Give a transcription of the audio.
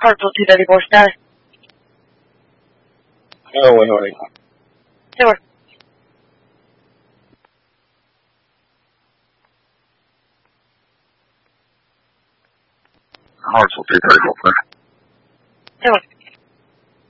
Pronto, ti devi postare. Wait. Sure. Hartsel 334.